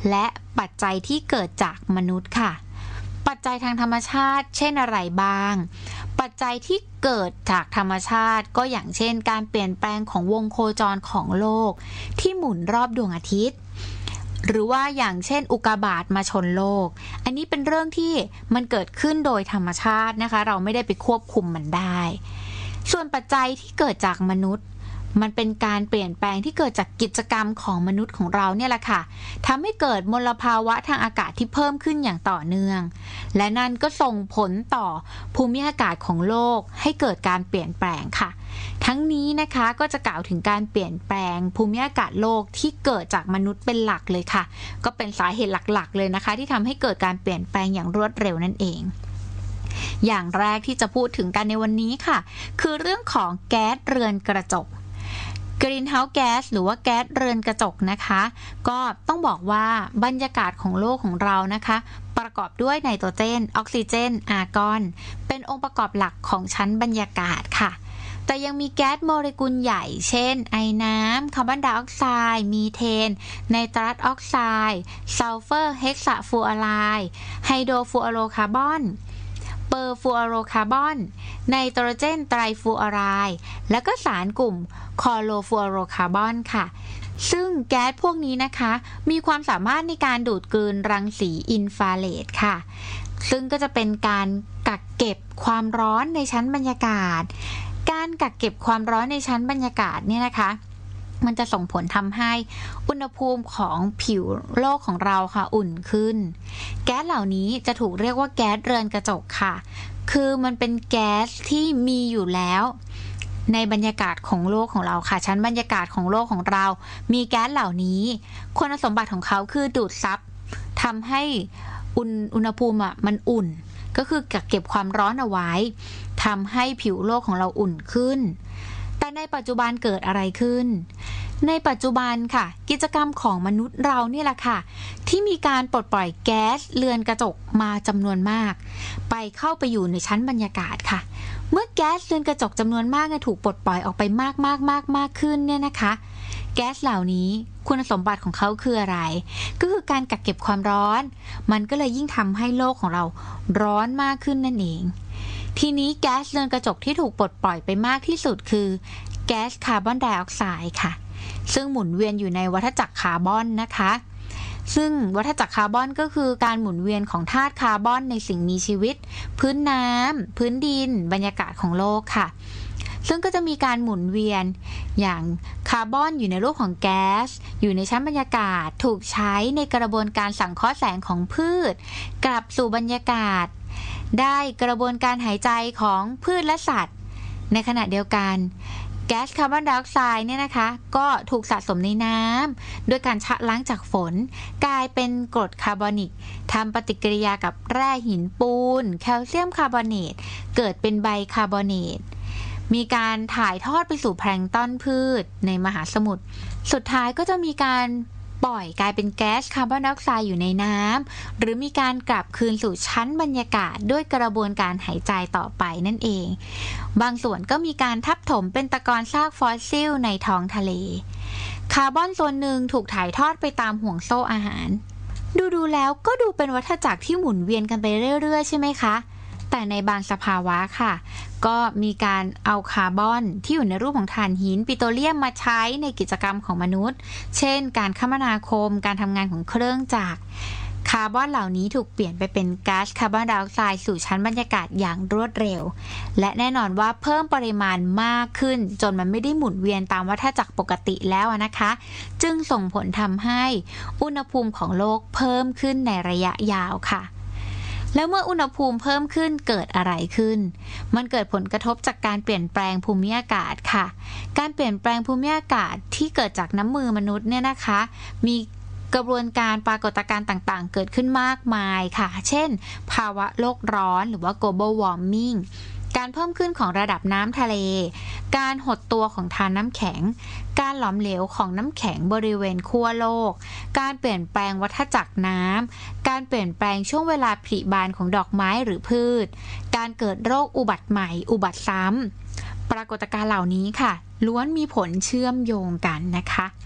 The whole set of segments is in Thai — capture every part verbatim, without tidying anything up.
และปัจจัยที่เกิดจากมนุษย์ค่ะปัจจัยทางธรรมชาติเช่นอะไรบ้างปัจจัยที่เกิดจากธรรมชาติก็อย่างเช่นการเปลี่ยนแปลงของวงโคจรของโลกที่หมุนรอบดวงอาทิตย์หรือว่าอย่างเช่นอุกกาบาตมาชนโลกอันนี้เป็นเรื่องที่มันเกิดขึ้นโดยธรรมชาตินะคะเราไม่ได้ไปควบคุมมันได้ส่วนปัจจัยที่เกิดจากมนุษย์มันเป็นการเปลี่ยนแปลงที่เกิดจากกิจกรรมของมนุษย์ของเราเนี่ยแหละค่ะทำให้เกิดมลภาวะทางอากาศที่เพิ่มขึ้นอย่างต่อเนื่องและนั่นก็ส่งผลต่อภูมิอากาศของโลกให้เกิดการเปลี่ยนแปลงค่ะทั้งนี้นะคะก็จะกล่าวถึงการเปลี่ยนแปลงภูมิอากาศโลกที่เกิดจากมนุษย์เป็นหลักเลยค่ะก็เป็นสาเหตุหลักๆเลยนะคะที่ทำให้เกิดการเปลี่ยนแปลงอย่างรวดเร็วนั่นเองอย่างแรกที่จะพูดถึงกันในวันนี้ค่ะคือเรื่องของแก๊สเรือนกระจกGreenhouse Gas หรือว่าแก๊สเรือนกระจกนะคะก็ต้องบอกว่าบรรยากาศของโลกของเรานะคะประกอบด้วยไนโตรเจนออกซิเจนอาร์กอนเป็นองค์ประกอบหลักของชั้นบรรยากาศค่ะแต่ยังมีแก๊สโมเลกุลใหญ่เช่นไอน้ำคาร์บอนไดออกไซด์มีเทนไนตรัสออกไซด์ซัลเฟอร์เฮกซาฟูออไรด์ไฮโดรฟลูออโรคาร์บอนเปอร์ฟลูออโรคาร์บอนไนโตรเจนไตรฟลูออไรด์และก็สารกลุ่มคลอโรฟลูออโรคาร์บอนค่ะซึ่งแก๊สพวกนี้นะคะมีความสามารถในการดูดกลืนรังสีอินฟราเรดค่ะซึ่งก็จะเป็นการกักเก็บความร้อนในชั้นบรรยากาศการกักเก็บความร้อนในชั้นบรรยากาศเนี่ยนะคะมันจะส่งผลทำให้อุณหภูมิของผิวโลกของเราค่ะอุ่นขึ้นแก๊สเหล่านี้จะถูกเรียกว่าแก๊สเรือนกระจกค่ะคือมันเป็นแก๊สที่มีอยู่แล้วในบรรยากาศของโลกของเราค่ะชั้นบรรยากาศของโลกของเรามีแก๊สเหล่านี้คุณสมบัติของเขาคือดูดซับทำให้อุณอุณหภูมิอ่ะมันอุ่นก็คือกักเก็บความร้อนเอาไว้ทำให้ผิวโลกของเราอุ่นขึ้นแต่ในปัจจุบันเกิดอะไรขึ้นในปัจจุบันค่ะกิจกรรมของมนุษย์เรานี่แหละค่ะที่มีการปลดปล่อยแก๊สเรือนกระจกมาจำนวนมากไปเข้าไปอยู่ในชั้นบรรยากาศค่ะเมื่อแก๊สเรือนกระจกจำนวนมากถูกปลดปล่อยออกไปมากมากมากมากขึ้นเนี่ยนะคะแก๊สเหล่านี้คุณสมบัติของเขาคืออะไรก็คือการกักเก็บความร้อนมันก็เลยยิ่งทำให้โลกของเราร้อนมากขึ้นนั่นเองทีนี้แก๊สเรือนกระจกที่ถูกปลดปล่อยไปมากที่สุดคือแก๊สคาร์บอนไดออกไซด์ค่ะซึ่งหมุนเวียนอยู่ในวัฏจักรคาร์บอนนะคะซึ่งวัฏจักรคาร์บอนก็คือการหมุนเวียนของธาตุคาร์บอนในสิ่งมีชีวิตพื้นน้ำพื้นดินบรรยากาศของโลกค่ะซึ่งก็จะมีการหมุนเวียนอย่างคาร์บอนอยู่ในรูปของแก๊สอยู่ในชั้นบรรยากาศถูกใช้ในกระบวนการสังเคราะห์แสงของพืชกลับสู่บรรยากาศได้กระบวนการหายใจของพืชและสัตว์ในขณะเดียวกันแก๊สคาร์บอนไดออกไซด์เนี่ยนะคะก็ถูกสะสมในน้ำโดยการชะล้างจากฝนกลายเป็นกรดคาร์บอนิกทำปฏิกิริยากับแร่หินปูนแคลเซียมคาร์บอเนตเกิดเป็นไบคาร์บอเนตมีการถ่ายทอดไปสู่แพลงก์ตอนพืชในมหาสมุทรสุดท้ายก็จะมีการปล่อยกลายเป็นแก๊สคาร์บอนไดออกไซด์อยู่ในน้ำหรือมีการกลับคืนสู่ชั้นบรรยากาศด้วยกระบวนการหายใจต่อไปนั่นเองบางส่วนก็มีการทับถมเป็นตะกอนซากฟอสซิลในท้องทะเลคาร์บอนส่วนหนึ่งถูกถ่ายทอดไปตามห่วงโซ่อาหารดูดูแล้วก็ดูเป็นวัฏจักรที่หมุนเวียนกันไปเรื่อยๆใช่ไหมคะแต่ในบางสภาวะค่ะก็มีการเอาคาร์บอนที่อยู่ในรูปของถ่านหินปิโตรเลียมมาใช้ในกิจกรรมของมนุษย์เช่นการคมนาคมการทำงานของเครื่องจักรคาร์บอนเหล่านี้ถูกเปลี่ยนไปเป็นก๊าซคาร์บอนไดออกไซด์สู่ชั้นบรรยากาศอย่างรวดเร็วและแน่นอนว่าเพิ่มปริมาณมากขึ้นจนมันไม่ได้หมุนเวียนตามวัฏจักรปกติแล้วนะคะจึงส่งผลทำให้อุณหภูมิของโลกเพิ่มขึ้นในระยะยาวค่ะแล้วเมื่ออุณหภูมิเพิ่มขึ้นเกิดอะไรขึ้นมันเกิดผลกระทบจากการเปลี่ยนแปลงภูมิอากาศค่ะการเปลี่ยนแปลงภูมิอากาศที่เกิดจากน้ำมือมนุษย์เนี่ยนะคะมีกระบวนการปรากฏการณ์ต่างๆเกิดขึ้นมากมายค่ะเช่นภาวะโลกร้อนหรือว่า global warming การเพิ่มขึ้นของระดับน้ำทะเลการหดตัวของธารน้ำแข็งการหลอมเหลวของน้ำแข็งบริเวณขั้วโลกการเปลี่ยนแปลงวัฏจักรน้ำการเปลี่ยนแปลงช่วงเวลาผลิบานของดอกไม้หรือพืชการเกิดโรคอุบัติใหม่อุบัติซ้ำปรากฏการณ์เหล่านี้ค่ะล้วนมีผลเชื่อมโยงกันนะคะ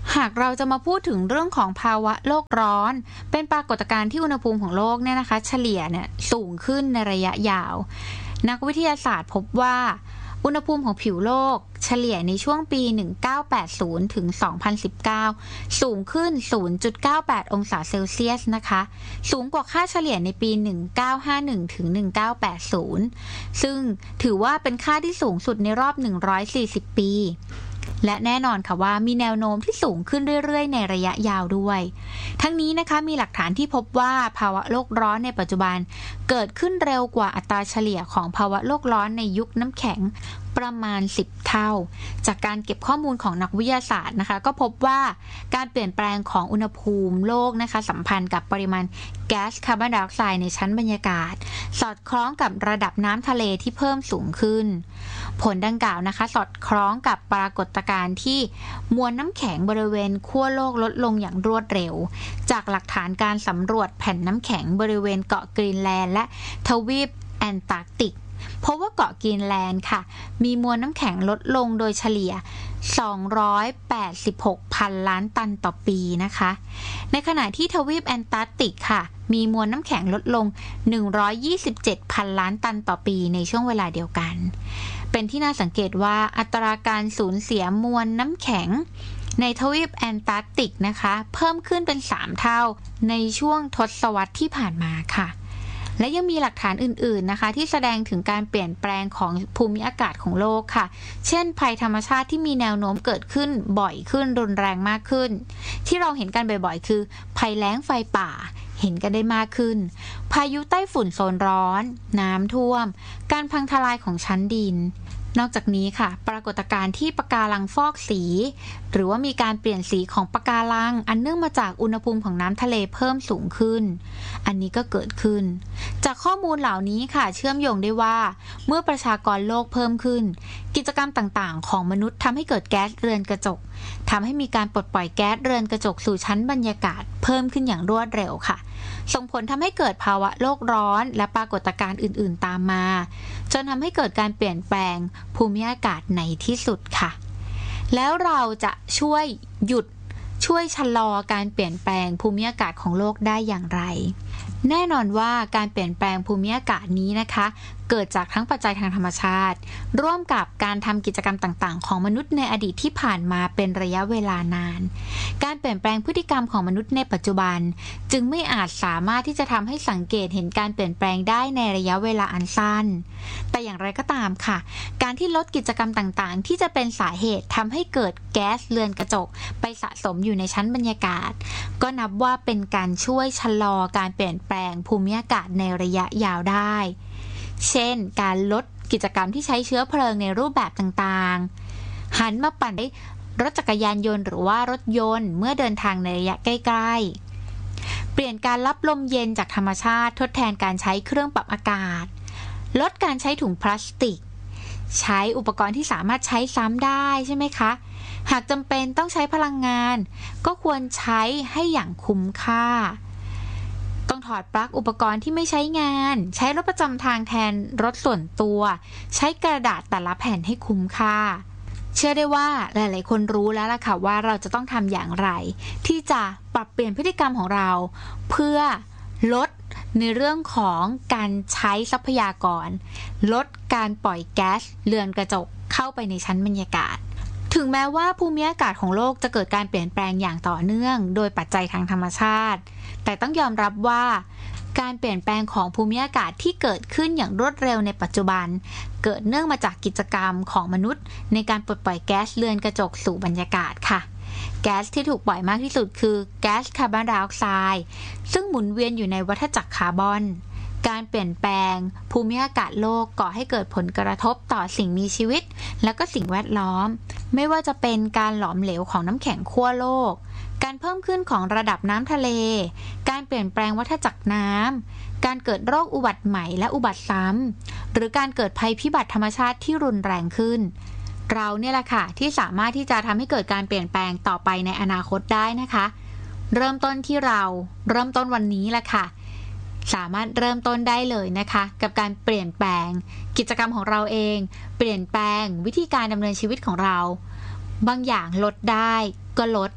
หากเราจะมาพูดถึงเรื่องของภาวะโลกร้อนเป็นปรากฏการณ์ที่อุณหภูมิของโลกเนี่ยนะคะเฉลี่ยเนี่ยสูงขึ้นในระยะยาวนักวิทยาศาสตร์พบว่าอุณหภูมิของผิวโลกเฉลี่ยในช่วงปีหนึ่งพันเก้าร้อยแปดสิบถึงสองพันสิบเก้าสูงขึ้น ศูนย์จุดเก้าแปด องศาเซลเซียสนะคะสูงกว่าค่าเฉลี่ยในปีหนึ่งพันเก้าร้อยห้าสิบเอ็ดถึงหนึ่งพันเก้าร้อยแปดสิบซึ่งถือว่าเป็นค่าที่สูงสุดในรอบหนึ่งร้อยสี่สิบปีและแน่นอนค่ะว่ามีแนวโน้มที่สูงขึ้นเรื่อยๆในระยะยาวด้วยทั้งนี้นะคะมีหลักฐานที่พบว่าภาวะโลกร้อนในปัจจุบันเกิดขึ้นเร็วกว่าอัตราเฉลี่ยของภาวะโลกร้อนในยุคน้ำแข็งประมาณสิบเท่าจากการเก็บข้อมูลของนักวิทยาศาสตร์นะคะก็พบว่าการเปลี่ยนแปลงของอุณหภูมิโลกนะคะสัมพันธ์กับปริมาณแก๊สคาร์บอนไดออกไซด์ในชั้นบรรยากาศสอดคล้องกับระดับน้ำทะเลที่เพิ่มสูงขึ้นผลดังกล่าวนะคะสอดคล้องกับปรากฏการณ์ที่มวลน้ำแข็งบริเวณขั้วโลกลดลงอย่างรวดเร็วจากหลักฐานการสำรวจแผ่นน้ำแข็งบริเวณเกาะกรีนแลนด์และทวีปแอนตาร์กติกเพราะว่าเกาะกรีนแลนด์ค่ะมีมวลน้ำแข็งลดลงโดยเฉลี่ยสองร้อยแปดสิบหกพันล้านตันต่อปีนะคะในขณะที่ทวีปแอนตาร์กติกค่ะมีมวลน้ำแข็งลดลงหนึ่งร้อยยี่สิบเจ็ดพันล้านตันต่อปีในช่วงเวลาเดียวกันเป็นที่น่าสังเกตว่าอัตราการสูญเสียมวลน้ำแข็งในทวีปแอนตาร์กติกนะคะเพิ่มขึ้นเป็นสามเท่าในช่วงทศวรรษที่ผ่านมาค่ะและยังมีหลักฐานอื่นๆนะคะที่แสดงถึงการเปลี่ยนแปลงของภูมิอากาศของโลกค่ะเช่นภัยธรรมชาติที่มีแนวโน้มเกิดขึ้นบ่อยขึ้นรุนแรงมากขึ้นที่เราเห็นกันบ่อยๆคือภัยแล้งไฟป่าเห็นกันได้มากขึ้นพายุใต้ฝุ่นโซนร้อนน้ำท่วมการพังทลายของชั้นดินนอกจากนี้ค่ะปรากฏการณ์ที่ปะการังฟอกสีหรือว่ามีการเปลี่ยนสีของปะการังอันเนื่องมาจากอุณหภูมิของน้ำทะเลเพิ่มสูงขึ้นอันนี้ก็เกิดขึ้นจากข้อมูลเหล่านี้ค่ะเชื่อมโยงได้ว่าเมื่อประชากรโลกเพิ่มขึ้นกิจกรรมต่างๆของมนุษย์ทำให้เกิดแก๊สเรือนกระจกทำให้มีการปลดปล่อยแก๊สเรือนกระจกสู่ชั้นบรรยากาศเพิ่มขึ้นอย่างรวดเร็วค่ะส่งผลทำให้เกิดภาวะโลกร้อนและปรากฏการณ์อื่นๆตามมาจนทำให้เกิดการเปลี่ยนแปลงภูมิอากาศในที่สุดค่ะแล้วเราจะช่วยหยุดช่วยชะลอการเปลี่ยนแปลงภูมิอากาศของโลกได้อย่างไรแน่นอนว่าการเปลี่ยนแปลงภูมิอากาศนี้นะคะเกิดจากทั้งปัจจัยทางธรรมชาติร่วมกับการทำกิจกรรมต่างๆของมนุษย์ในอดีตที่ผ่านมาเป็นระยะเวลานานการเปลี่ยนแปลงพฤติกรรมของมนุษย์ในปัจจุบันจึงไม่อาจสามารถที่จะทำให้สังเกตเห็นการเปลี่ยนแปลงได้ในระยะเวลาอันสั้นแต่อย่างไรก็ตามค่ะการที่ลดกิจกรรมต่างๆที่จะเป็นสาเหตุทำให้เกิดแก๊สเรือนกระจกไปสะสมอยู่ในชั้นบรรยากาศก็นับว่าเป็นการช่วยชะลอการเปลี่ยนแปลงภูมิอากาศในระยะยาวได้เช่นการลดกิจกรรมที่ใช้เชื้อเพลิงในรูปแบบต่างๆหันมาปั่นรถจักรยานยนต์หรือว่ารถยนต์เมื่อเดินทางในระยะใกล้ๆเปลี่ยนการรับลมเย็นจากธรรมชาติทดแทนการใช้เครื่องปรับอากาศลดการใช้ถุงพลาสติกใช้อุปกรณ์ที่สามารถใช้ซ้ำได้ใช่ไหมคะหากจำเป็นต้องใช้พลังงานก็ควรใช้ให้อย่างคุ้มค่าต้องถอดปลั๊กอุปกรณ์ที่ไม่ใช้งานใช้รถประจำทางแทนรถส่วนตัวใช้กระดาษแต่ละแผ่นให้คุ้มค่าเชื่อได้ว่าหลายๆคนรู้แล้วล่ะค่ะว่าเราจะต้องทำอย่างไรที่จะปรับเปลี่ยนพฤติกรรมของเราเพื่อลดในเรื่องของการใช้ทรัพยากรลดการปล่อยแก๊สเรือนกระจกเข้าไปในชั้นบรรยากาศถึงแม้ว่าภูมิอากาศของโลกจะเกิดการเปลี่ยนแปลงอย่างต่อเนื่องโดยปัจจัยทางธรรมชาติแต่ต้องยอมรับว่าการเปลี่ยนแปลงของภูมิอากาศที่เกิดขึ้นอย่างรวดเร็วในปัจจุบันเกิดเนื่องมาจากกิจกรรมของมนุษย์ในการปลดปล่อยแก๊สเรือนกระจกสู่บรรยากาศค่ะแก๊สที่ถูกปล่อยมากที่สุดคือแก๊สคาร์บอนไดออกไซด์ซึ่งหมุนเวียนอยู่ในวัฏจักรคาร์บอนการเปลี่ยนแปลงภูมิอากาศโลกก่อให้เกิดผลกระทบต่อสิ่งมีชีวิตและก็สิ่งแวดล้อมไม่ว่าจะเป็นการหลอมเหลวของน้ำแข็งขั้วโลกการเพิ่มขึ้นของระดับน้ำทะเลการเปลี่ยนแปลงวัฏจักรน้ำการเกิดโรคอุบัติใหม่และอุบัติซ้ำหรือการเกิดภัยพิบัติธรรมชาติที่รุนแรงขึ้นเราเนี่ยแหละค่ะที่สามารถที่จะทำให้เกิดการเปลี่ยนแปลงต่อไปในอนาคตได้นะคะเริ่มต้นที่เราเริ่มต้นวันนี้แหละค่ะสามารถเริ่มต้นได้เลยนะคะกับการเปลี่ยนแปลงกิจกรรมของเราเองเปลี่ยนแปลงวิธีการดำเนินชีวิตของเราบางอย่างลดได้ก็ลด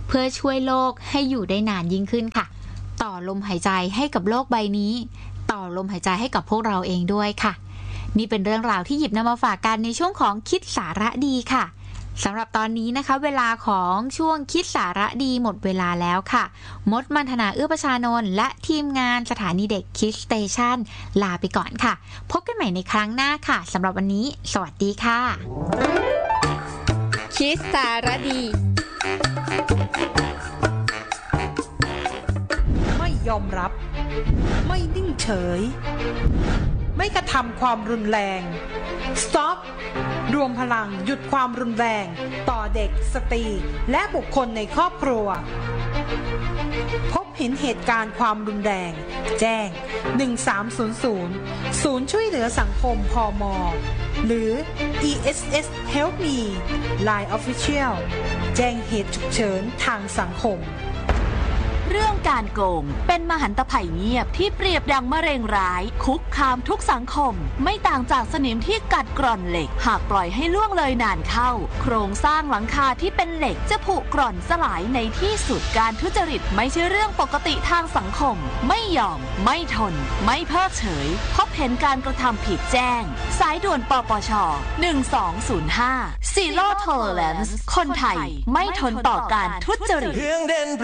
เพื่อช่วยโลกให้อยู่ได้นานยิ่งขึ้นค่ะต่อลมหายใจให้กับโลกใบนี้ต่อลมหายใจให้กับพวกเราเองด้วยค่ะนี่เป็นเรื่องราวที่หยิบนำมาฝากกันในช่วงของคิดสาระดีค่ะสำหรับตอนนี้นะคะเวลาของช่วงคิดสาระดีหมดเวลาแล้วค่ะมดมันธนาเอื้อประชานนท์และทีมงานสถานีเด็กคิดสเตชันลาไปก่อนค่ะพบกันใหม่ในครั้งหน้าค่ะสำหรับวันนี้สวัสดีค่ะคิดสาระดีไม่ยอมรับไม่นิ่งเฉยไม่กระทำความรุนแรง Stop รวมพลังหยุดความรุนแรงต่อเด็กสตรีและบุคคลในครอบครัวพบเห็นเหตุการณ์ความรุนแรงแจ้งหนึ่งสามศูนย์ศูนย์ศูนย์ช่วยเหลือสังคมพม.หรือ อี เอส เอส Help Me ไลน์ Official แจ้งเหตุฉุกเฉินทางสังคมเรื่องการโกงเป็นมหันตภัยเงียบที่เปรียบดังมะเร็งร้ายคุกคามทุกสังคมไม่ต่างจากสนิมที่กัดกร่อนเหล็กหากปล่อยให้ล่วงเลยนานเข้าโครงสร้างหลังคาที่เป็นเหล็กจะผุกร่อนสลายในที่สุดการทุจริตไม่ใช่เรื่องปกติทางสังคมไม่ยอมไม่ทนไม่เพิกเฉยพบเห็นการกระทำผิดแจ้งสายด่วนปปชหนึ่งสองศูนย์ห้า Zero Tolerance คนไทยไม่ทนต่อการทุจริต